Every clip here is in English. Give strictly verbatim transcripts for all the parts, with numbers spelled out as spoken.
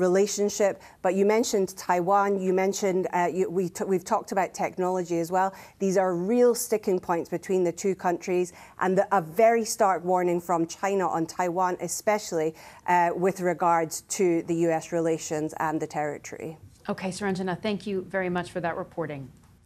relationship. But you mentioned Taiwan, you mentioned, uh, you, we t we've talked about technology as well. These are real sticking points between the two countries, and the, a very stark warning from China on Taiwan, especially uh, with regards to the U S relations and the territory. Okay, Suranjana, thank you very much for that reporting.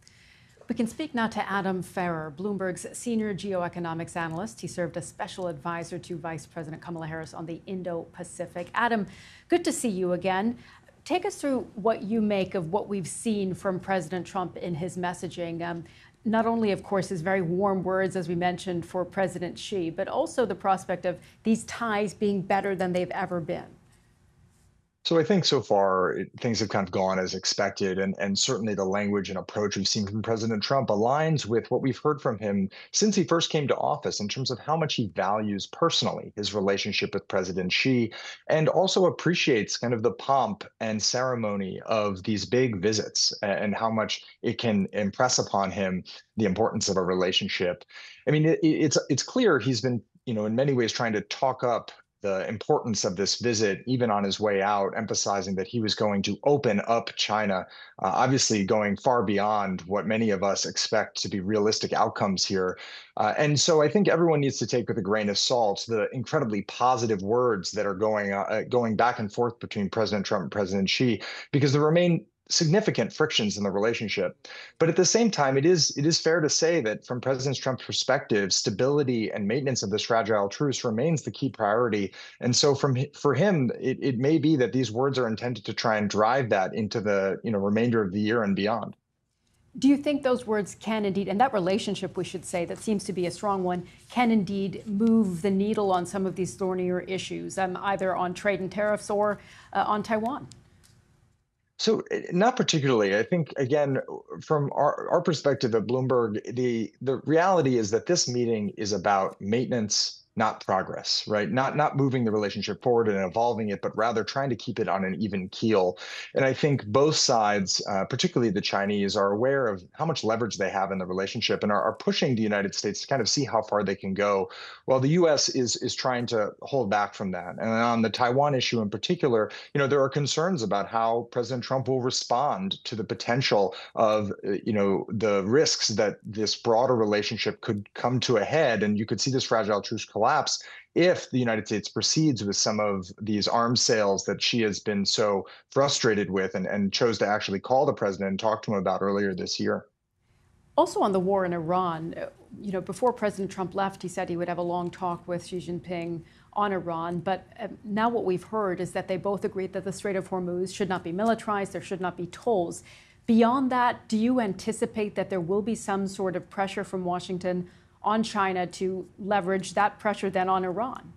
We can speak now to Adam Ferrer, Bloomberg's senior geoeconomics analyst. He served as special advisor to Vice President Kamala Harris on the Indo-Pacific. Adam, good to see you again. Take us through what you make of what we've seen from President Trump in his messaging. Um, not only, of course, his very warm words, as we mentioned, for President Xi, but also the prospect of these ties being better than they've ever been. So I think so far it, things have kind of gone as expected, and, and certainly the language and approach we've seen from President Trump aligns with what we've heard from him since he first came to office in terms of how much he values personally his relationship with President Xi, and also appreciates kind of the pomp and ceremony of these big visits and how much it can impress upon him the importance of a relationship. I mean, it, it's it's clear he's been, you know, in many ways trying to talk up the importance of this visit, even on his way out, emphasizing that he was going to open up China, uh, obviously going far beyond what many of us expect to be realistic outcomes here. Uh, and so I think everyone needs to take with a grain of salt the incredibly positive words that are going uh, going back and forth between President Trump and President Xi, because there remain significant frictions in the relationship. But at the same time, it is it is fair to say that from President Trump's perspective, stability and maintenance of this fragile truce remains the key priority. And so from for him, it, it may be that these words are intended to try and drive that into the you know remainder of the year and beyond. Do you think those words can indeed, and that relationship, we should say, that seems to be a strong one, can indeed move the needle on some of these thornier issues, um, either on trade and tariffs or uh, on Taiwan? So not particularly. I think, again, from our, our perspective at Bloomberg, the the reality is that this meeting is about maintenance, not progress, right? Not not moving the relationship forward and evolving it, but rather trying to keep it on an even keel. And I think both sides, uh, particularly the Chinese, are aware of how much leverage they have in the relationship and are, are pushing the United States to kind of see how far they can go, while the U S is is trying to hold back from that. And on the Taiwan issue in particular, you know, there are concerns about how President Trump will respond to the potential of, you know, the risks that this broader relationship could come to a head, and you could see this fragile truce collapse collapse if the United States proceeds with some of these arms sales that she has been so frustrated with and, and chose to actually call the president and talk to him about earlier this year. Also on the war in Iran, you know, before President Trump left, he said he would have a long talk with Xi Jinping on Iran. But uh, now what we've heard is that they both agreed that the Strait of Hormuz should not be militarized, there should not be tolls. Beyond that, do you anticipate that there will be some sort of pressure from Washington on China to leverage that pressure then on Iran?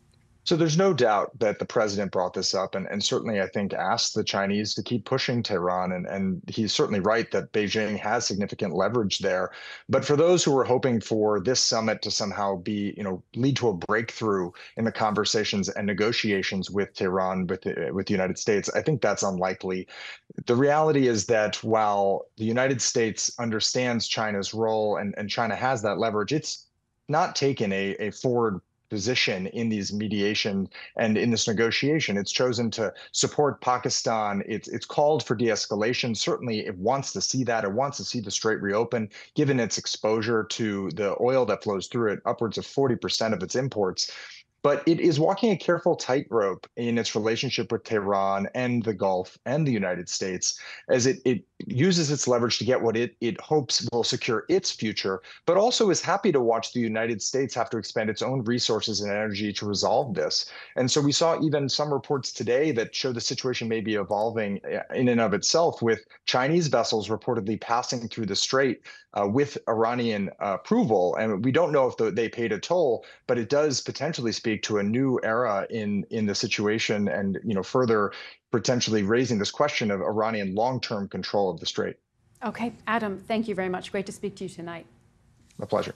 So there's no doubt that the president brought this up and, and certainly, I think, asked the Chinese to keep pushing Tehran. And, and he's certainly right that Beijing has significant leverage there. But for those who were hoping for this summit to somehow be, you know, lead to a breakthrough in the conversations and negotiations with Tehran, with the, with the United States, I think that's unlikely. The reality is that while the United States understands China's role and, and China has that leverage, it's not taken a, a forward position in these mediation and in this negotiation. It's chosen to support Pakistan. It's it's called for de-escalation. Certainly it wants to see that. It wants to see the strait reopen, given its exposure to the oil that flows through it, upwards of forty percent of its imports. But it is walking a careful tightrope in its relationship with Tehran and the Gulf and the United States, as it, it uses its leverage to get what it, it hopes will secure its future, but also is happy to watch the United States have to expend its own resources and energy to resolve this. And so we saw even some reports today that show the situation may be evolving in and of itself, with Chinese vessels reportedly passing through the strait uh, with Iranian uh, approval. And we don't know if the, they paid a toll, but it does potentially speak to a new era in in the situation, and you know further potentially raising this question of Iranian long-term control of the strait. Okay, Adam, thank you very much. Great to speak to you tonight. My pleasure.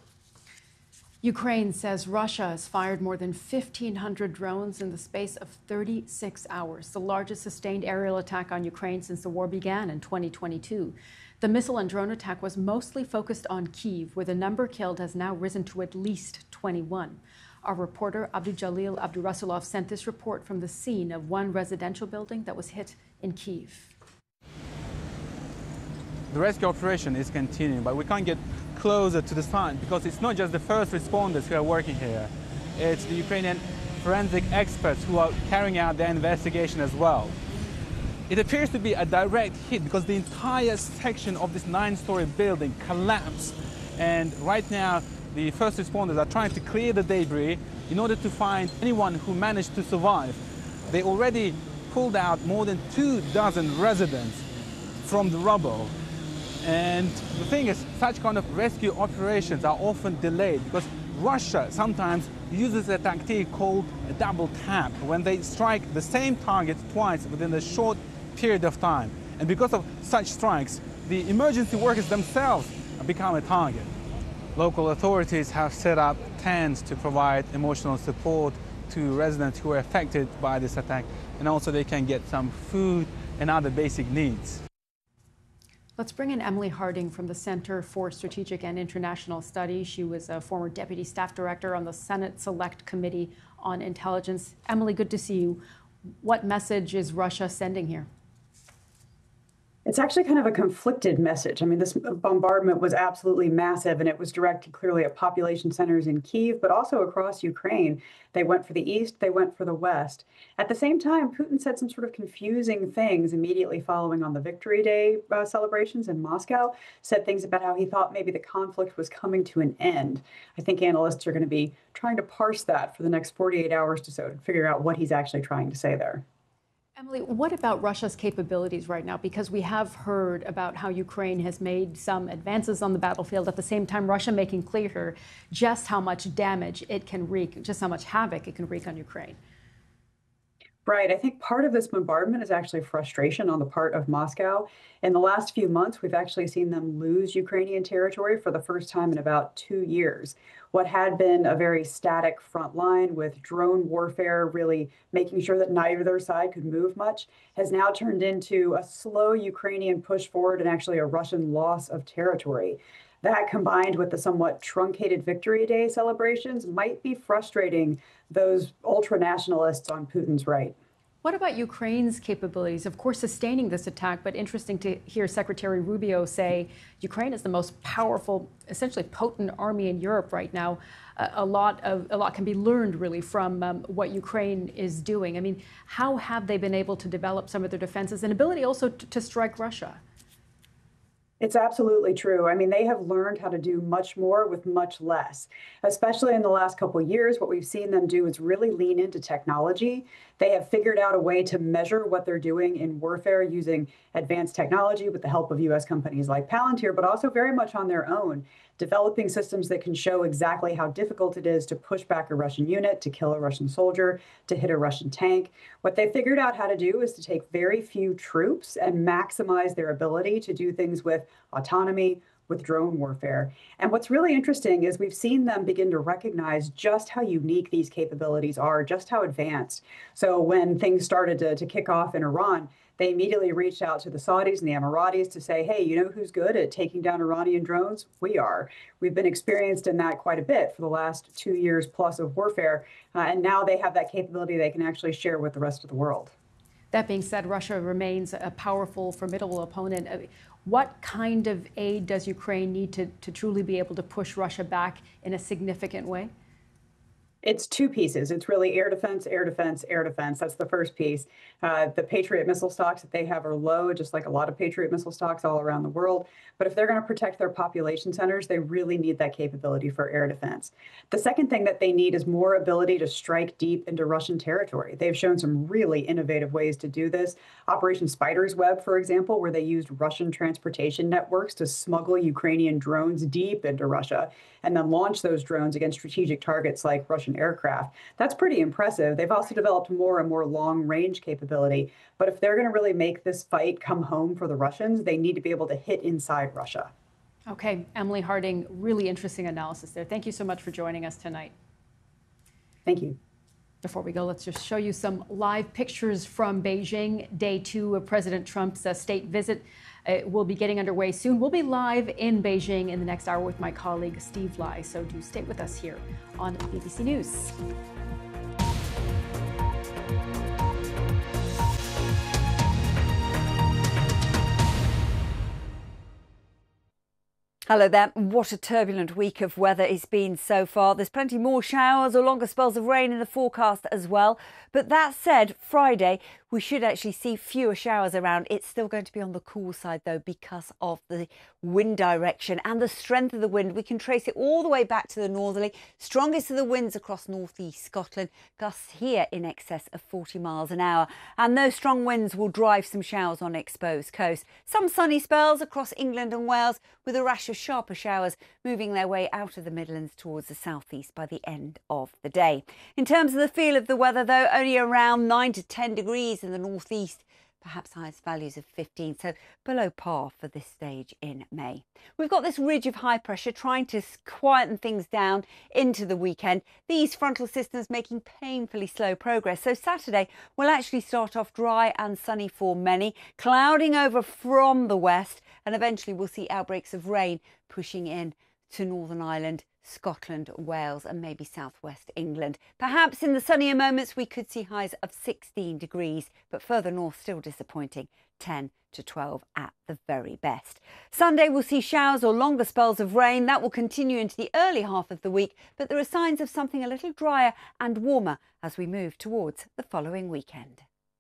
Ukraine says Russia has fired more than fifteen hundred drones in the space of thirty-six hours, the largest sustained aerial attack on Ukraine since the war began in twenty twenty-two. The missile and drone attack was mostly focused on Kyiv, where the number killed has now risen to at least twenty-one. Our reporter Abdujalil Abdurasulov sent this report from the scene of one residential building that was hit in Kyiv. The rescue operation is continuing, but we can't get closer to the site because it's not just the first responders who are working here. It's the Ukrainian forensic experts who are carrying out their investigation as well. It appears to be a direct hit because the entire section of this nine-story building collapsed. And right now, the first responders are trying to clear the debris in order to find anyone who managed to survive. They already pulled out more than two dozen residents from the rubble. And the thing is, such kind of rescue operations are often delayed because Russia sometimes uses a tactic called a double tap, when they strike the same target twice within a short period of time. And because of such strikes, the emergency workers themselves become a target. Local authorities have set up tents to provide emotional support to residents who are affected by this attack, and also they can get some food and other basic needs. Let's bring in Emily Harding from the Center for Strategic and International Studies. She was a former deputy staff director on the Senate Select Committee on Intelligence. Emily, good to see you. What message is Russia sending here? It's actually kind of a conflicted message. I mean, this bombardment was absolutely massive, and it was directed clearly at population centers in Kyiv, but also across Ukraine. They went for the east, they went for the west. At the same time, Putin said some sort of confusing things immediately following on the Victory Day uh, celebrations in Moscow, said things about how he thought maybe the conflict was coming to an end. I think analysts are going to be trying to parse that for the next forty-eight hours or so to figure out what he's actually trying to say there. Emily, what about Russia's capabilities right now? Because we have heard about how Ukraine has made some advances on the battlefield. At the same time, Russia making clear just how much damage it can wreak, just how much havoc it can wreak on Ukraine. Right. I think part of this bombardment is actually frustration on the part of Moscow. In the last few months, we've actually seen them lose Ukrainian territory for the first time in about two years. What had been a very static front line with drone warfare, really making sure that neither side could move much, has now turned into a slow Ukrainian push forward and actually a Russian loss of territory. That, combined with the somewhat truncated Victory Day celebrations, might be frustrating those ultra-nationalists on Putin's right. What about Ukraine's capabilities? Of course, sustaining this attack, but interesting to hear Secretary Rubio say Ukraine is the most powerful, essentially potent army in Europe right now. Uh, a lot of a lot can be learned, really, from um, what Ukraine is doing. I mean, how have they been able to develop some of their defenses and ability also to, to strike Russia? It's absolutely true. I mean, they have learned how to do much more with much less, especially in the last couple of years. What we've seen them do is really lean into technology. They have figured out a way to measure what they're doing in warfare using advanced technology with the help of U S companies like Palantir, but also very much on their own, developing systems that can show exactly how difficult it is to push back a Russian unit, to kill a Russian soldier, to hit a Russian tank. What they figured out how to do is to take very few troops and maximize their ability to do things with autonomy, with drone warfare. And what's really interesting is we've seen them begin to recognize just how unique these capabilities are, just how advanced. So when things started to, to kick off in Iran, they immediately reached out to the Saudis and the Emiratis to say, hey, you know who's good at taking down Iranian drones? We are. We've been experienced in that quite a bit for the last two years plus of warfare. Uh, and now they have that capability they can actually share with the rest of the world. That being said, Russia remains a powerful, formidable opponent. What kind of aid does Ukraine need to, to truly be able to push Russia back in a significant way? It's two pieces. It's really air defense, air defense, air defense. That's the first piece. Uh, the Patriot missile stocks that they have are low, just like a lot of Patriot missile stocks all around the world. But if they're going to protect their population centers, they really need that capability for air defense. The second thing that they need is more ability to strike deep into Russian territory. They've shown some really innovative ways to do this. Operation Spider's Web, for example, where they used Russian transportation networks to smuggle Ukrainian drones deep into Russia and then launch those drones against strategic targets like Russian aircraft. That's pretty impressive. They've also developed more and more long-range capability. But if they're going to really make this fight come home for the Russians, they need to be able to hit inside Russia. Okay, Emily Harding, really interesting analysis there. Thank you so much for joining us tonight. Thank you. Before we go, let's just show you some live pictures from Beijing. Day two of President Trump's uh, state visit uh, will be getting underway soon. We'll be live in Beijing in the next hour with my colleague Steve Lai, so do stay with us here on B B C News. Hello there. What a turbulent week of weather it's been so far. There's plenty more showers or longer spells of rain in the forecast as well. But that said, Friday, we should actually see fewer showers around. It's still going to be on the cool side, though, because of the wind direction and the strength of the wind. We can trace it all the way back to the northerly. Strongest of the winds across northeast Scotland. Gusts here in excess of forty miles an hour. And those strong winds will drive some showers on exposed coast. Some sunny spells across England and Wales, with a rash of sharper showers moving their way out of the Midlands towards the southeast by the end of the day. In terms of the feel of the weather, though, only around nine to ten degrees in the northeast, perhaps highest values of fifteen, so below par for this stage in May. We've got this ridge of high pressure trying to quieten things down into the weekend. These frontal systems making painfully slow progress. So Saturday will actually start off dry and sunny for many, clouding over from the west, and eventually we'll see outbreaks of rain pushing in to Northern Ireland, Scotland, Wales and maybe southwest England. Perhaps in the sunnier moments we could see highs of sixteen degrees, but further north still disappointing, ten to twelve at the very best. Sunday we'll see showers or longer spells of rain. That will continue into the early half of the week, but there are signs of something a little drier and warmer as we move towards the following weekend.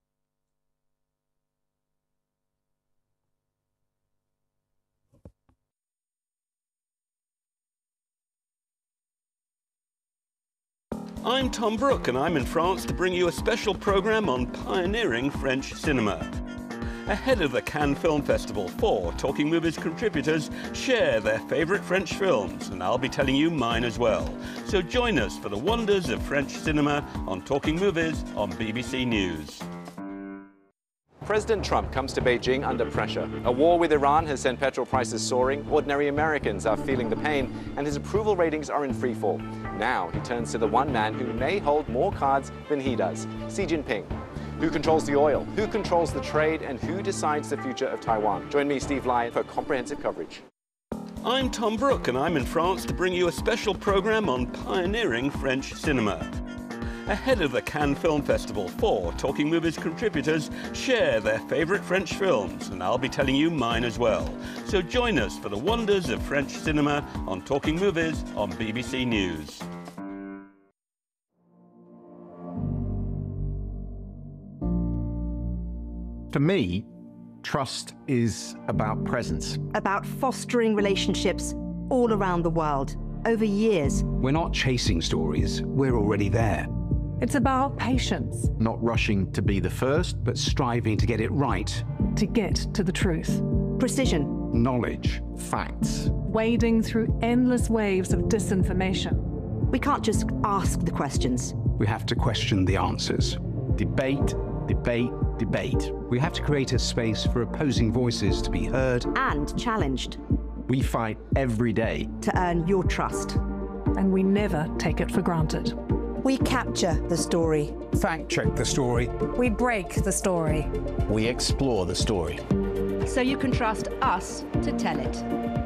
I'm Tom Brooke and I'm in France to bring you a special programme on pioneering French cinema. Ahead of the Cannes Film Festival, four Talking Movies contributors share their favourite French films, and I'll be telling you mine as well. So join us for the wonders of French cinema on Talking Movies on B B C News. President Trump comes to Beijing under pressure. A war with Iran has sent petrol prices soaring, ordinary Americans are feeling the pain, and his approval ratings are in free fall. Now he turns to the one man who may hold more cards than he does, Xi Jinping. Who controls the oil? Who controls the trade? And who decides the future of Taiwan? Join me, Steve Lai, for comprehensive coverage. I'm Tom Brooke and I'm in France to bring you a special programme on pioneering French cinema. Ahead of the Cannes Film Festival, four Talking Movies contributors share their favourite French films, and I'll be telling you mine as well. So join us for the wonders of French cinema on Talking Movies on B B C News. For me, trust is about presence. About fostering relationships all around the world, over years. We're not chasing stories, we're already there. It's about patience. Not rushing to be the first, but striving to get it right. To get to the truth. Precision. Knowledge. Facts. Wading through endless waves of disinformation. We can't just ask the questions. We have to question the answers. Debate, debate, debate. We have to create a space for opposing voices to be heard. And challenged. We fight every day. To earn your trust. And we never take it for granted. We capture the story. Fact check the story. We break the story. We explore the story. So you can trust us to tell it.